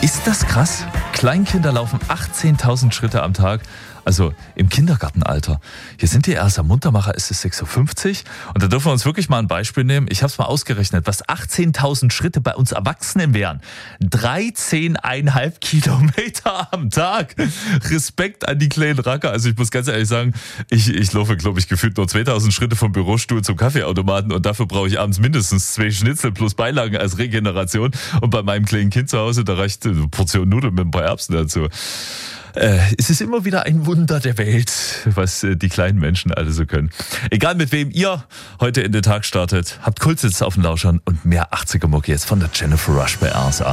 Ist das krass? Kleinkinder laufen 18.000 Schritte am Tag. Also im Kindergartenalter. Hier sind die erst am Muntermacher, ist es 6.50 Uhr. Und da dürfen wir uns wirklich mal ein Beispiel nehmen. Ich habe es mal ausgerechnet, was 18.000 Schritte bei uns Erwachsenen wären. 13,5 Kilometer am Tag. Respekt an die kleinen Racker. Also ich muss ganz ehrlich sagen, ich laufe, glaube ich, gefühlt nur 2.000 Schritte vom Bürostuhl zum Kaffeeautomaten und dafür brauche ich abends mindestens 2 Schnitzel plus Beilagen als Regeneration. Und bei meinem kleinen Kind zu Hause, da reicht eine Portion Nudeln mit ein paar Erbsen dazu. Es ist immer wieder ein Wunder der Welt, was die kleinen Menschen alle so können. Egal mit wem ihr heute in den Tag startet, habt Kultsitz auf den Lauschern und mehr 80er Mucke jetzt von der Jennifer Rush bei RSA.